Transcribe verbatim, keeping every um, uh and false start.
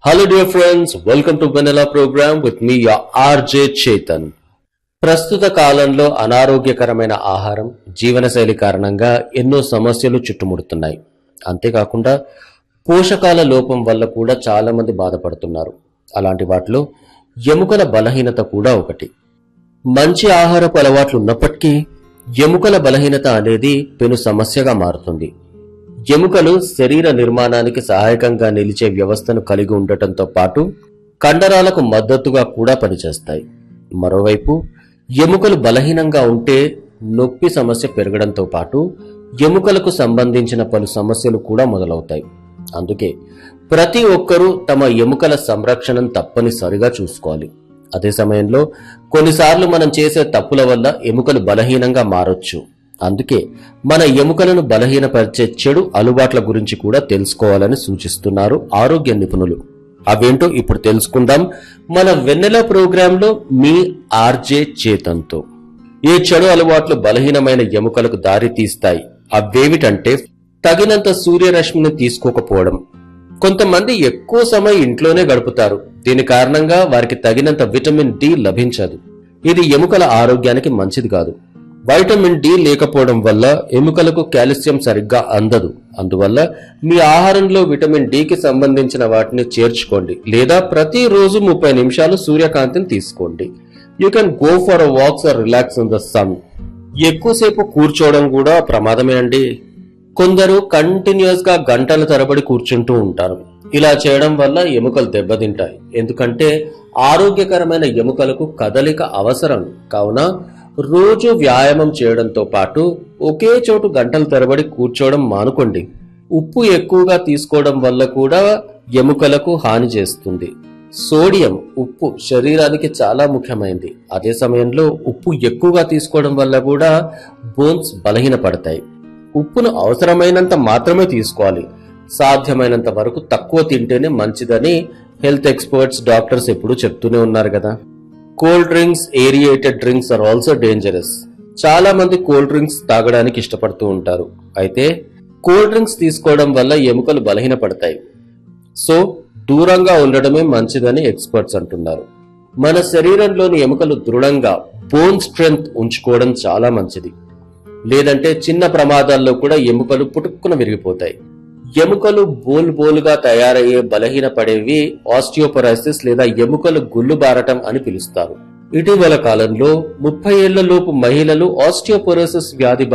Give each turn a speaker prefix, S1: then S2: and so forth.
S1: Hello dear friends, welcome to Vanilla program with me your R J Chetan. ప్రస్తుత కాలంలో అనారోగ్యకరమైన ఆహారం, జీవనశైలి కారణంగా ఎన్నో సమస్యలు చుట్టుముడుతున్నాయి. అంతేకాకుండా పోషకాల లోపం వల్ల కూడా చాలా మంది బాధపడుతున్నారు. అలాంటి వాటిలో ఎముకల బలహీనత కూడా ఒకటి. మంచి ఆహారపు అలవాట్లు ఉన్నప్పటికీ ఎముకల బలహీనత అనేది పెను సమస్యగా మారుతుంది. ఎముకలు శరీర నిర్మాణానికి సహాయకంగా నిలిచే వ్యవస్థను కలిగి ఉండటంతో పాటు కండరాలకు మద్దతుగా కూడా పనిచేస్తాయి. మరోవైపు ఎముకలు బలహీనంగా ఉంటే నొప్పి సమస్య పెరగడంతో పాటు ఎముకలకు సంబంధించిన పలు సమస్యలు కూడా మొదలవుతాయి. అందుకే ప్రతి ఒక్కరూ తమ ఎముకల సంరక్షణను తప్పనిసరిగా చూసుకోవాలి. అదే సమయంలో కొన్నిసార్లు మనం చేసే తప్పుల వల్ల ఎముకలు బలహీనంగా మారొచ్చు. అందుకే మన ఎముకలను బలహీనపరిచే చెడు అలవాట్ల గురించి కూడా తెలుసుకోవాలని సూచిస్తున్నారు ఆరోగ్య నిపుణులు. అవేంటో ఇప్పుడు తెలుసుకుందాం మన వెన్నెల ప్రోగ్రాంలో మీ ఆర్జే చేతన్తో. ఈ చెడు అలవాట్లు బలహీనమైన ఎముకలకు దారి తీస్తాయి. అవేమిటంటే తగినంత సూర్యరశ్మిని తీసుకోకపోవడం. కొంతమంది ఎక్కువ సమయం ఇంట్లోనే గడుపుతారు. దీని కారణంగా వారికి తగినంత విటమిన్ డి లభించదు. ఇది ఎముకల ఆరోగ్యానికి మంచిది కాదు. వైటమిన్ డి లేకపోవడం వల్ల ఎముకలకు కాల్షియం సరిగ్గా అందదు. అందువల్ల మీ ఆహారంలో విటమిన్ డికి సంబంధించిన వాటిని చేర్చుకోండి, లేదా ప్రతిరోజు ముప్పై నిమిషాలు సూర్యకాంతిని తీసుకోండి. You can go for a wax are relax in the sun. ఎక్కువసేపు కూర్చోవడం కూడా ప్రమాదమే అండి. కొందరు కంటిన్యూస్ గా గంటల తరబడి కూర్చుంటూ ఉంటారు. ఇలా చేయడం వల్ల ఎముకలు దెబ్బతింటాయి. ఎందుకంటే ఆరోగ్యకరమైన ఎముకలకు కదలిక అవసరం. కావున రోజు వ్యాయామం చేయడంతో పాటు ఒకే చోటు గంటల తరబడి కూర్చోవడం మానుకోండి. ఉప్పు ఎక్కువగా తీసుకోవడం వల్ల కూడా ఎముకలకు హాని చేస్తుంది. సోడియం, ఉప్పు శరీరానికి చాలా ముఖ్యమైనది. అదే సమయంలో ఉప్పు ఎక్కువగా తీసుకోవడం వల్ల కూడా బోన్స్ బలహీనపడతాయి. ఉప్పును అవసరమైనంత మాత్రమే తీసుకోవాలి. సాధ్యమైనంత వరకు తక్కువ తింటేనే మంచిదని హెల్త్ ఎక్స్పర్ట్స్, డాక్టర్స్ ఎప్పుడూ చెప్తూనే ఉన్నారు కదా. Cold drinks, aerated drinks are also dangerous. చాలా మంది కోల్డ్ డ్రింక్స్ తాగడానికి ఇష్టపడుతూ ఉంటారు. అయితే కోల్డ్ డ్రింక్స్ తీసుకోవడం వల్ల ఎముకలు బలహీనపడతాయి. సో దూరంగా ఉండడమే మంచిదని ఎక్స్పర్ట్స్ అంటున్నారు. మన శరీరంలోని ఎముకలు దృఢంగా, బోన్ స్ట్రెంగ్త్ ఉంచుకోవడం చాలా మంచిది. లేదంటే చిన్న ప్రమాదాల్లో కూడా ఎముకలు పుటుక్కున విరిగిపోతాయి. ఎముకలు బోల్ బోలుగా తయారయ్యే బలహీన పడేవి ఆస్టియోపొరోసిస్ లేదా ఎముకలు గుళ్ళు బారటం అని పిలుస్తారు. ఇటీవల కాలంలో ముప్పై ఏళ్ల లోపు మహిళలు ఆస్టియోపొరోసిస్ వ్యాధి